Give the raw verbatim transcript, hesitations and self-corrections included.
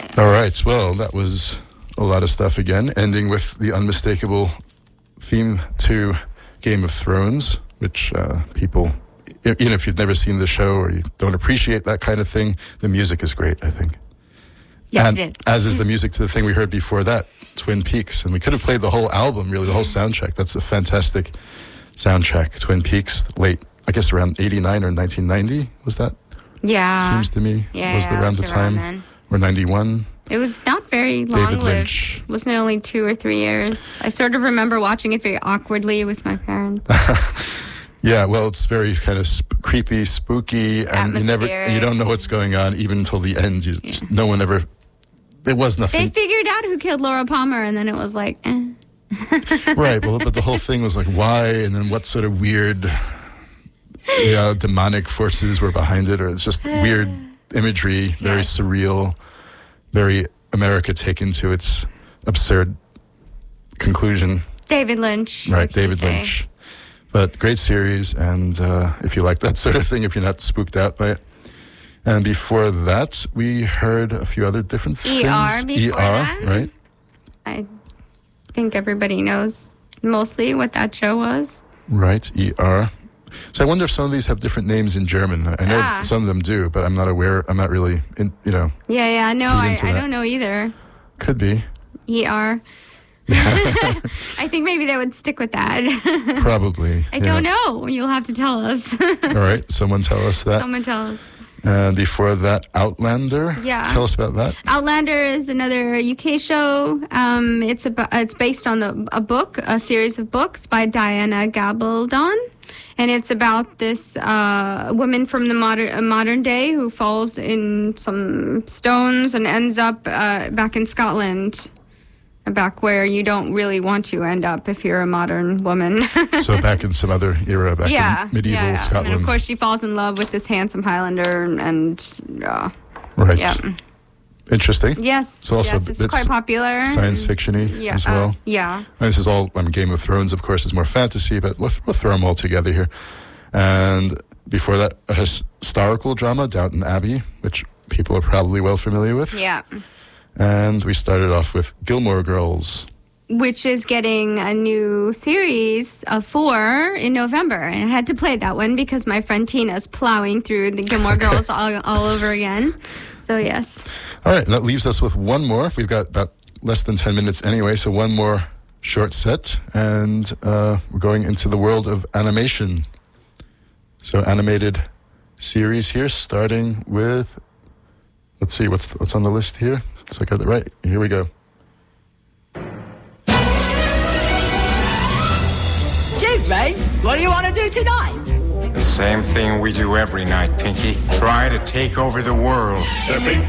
All right, well, that was a lot of stuff again, ending with the unmistakable theme to Game of Thrones, which uh, people, even if you've never seen the show or you don't appreciate that kind of thing, the music is great, I think. Yes, and it is. As is the music to the thing we heard before that, Twin Peaks. And we could have played the whole album, really, the whole soundtrack. That's a fantastic soundtrack. Twin Peaks, late, I guess around eighty-nine or nineteen ninety, was that? Yeah. Seems to me. Yeah, was yeah, around it the was time. around then. Or ninety-one. It was not very long-lived. Lynch. Wasn't it only two or three years? I sort of remember watching it very awkwardly with my parents. Yeah, well, it's very kind of sp- creepy, spooky, and you never, you don't know what's going on even until the end. You, Yeah. just, no one ever. There was nothing. They figured out who killed Laura Palmer, and then it was like, eh. Right, well, but the whole thing was like, why? And then what sort of weird, you know, demonic forces were behind it, or it's just weird imagery, very Yes. surreal, very America taken to its absurd conclusion. David Lynch. Right, what can you David say? Lynch. But great series, and uh, if you like that sort of thing, if you're not spooked out by it. And before that, we heard a few other different things. E R before E R, that. right? I think everybody knows mostly what that show was. Right, E R. So I wonder if some of these have different names in German. I know Ah. some of them do, but I'm not aware. I'm not really, in, you know, Yeah, yeah, no, Feed I, into I that. don't know either. could be. E R. I think maybe they would stick with that. Probably. I yeah. don't know. You'll have to tell us. All right, someone tell us that. Someone tell us. And before that, Outlander. Yeah. Tell us about that. Outlander is another U K show. Um, it's about, it's based on the, a book, a series of books by Diana Gabaldon, and it's about this uh, woman from the modern uh, modern day who falls in some stones and ends up uh, back in Scotland, back where you don't really want to end up if you're a modern woman. So back in some other era, back yeah, in medieval yeah, yeah. Scotland. And of course, she falls in love with this handsome Highlander, and, and uh, Right. yeah. Interesting. Yes, It's also yes, it's it's quite popular. Science fiction-y Yeah, as well. uh, yeah. And this is all, I mean, Game of Thrones, of course, is more fantasy, but we'll, we'll throw them all together here. And before that, a historical drama, Downton Abbey, which people are probably well familiar with. Yeah. And we started off with Gilmore Girls. Which is getting a new series of four in November. And I had to play that one because my friend Tina's plowing through the Gilmore Okay. Girls all, all over again. So, yes. All right, and that leaves us with one more. We've got about less than ten minutes anyway, so one more short set. And uh, we're going into the world of animation. So animated series here, starting with, let's see, what's what's on the list here? So I got it right. Here we go. Gee, mate, what do you want to do tonight? The same thing we do every night, Pinky. Try to take over the world. The big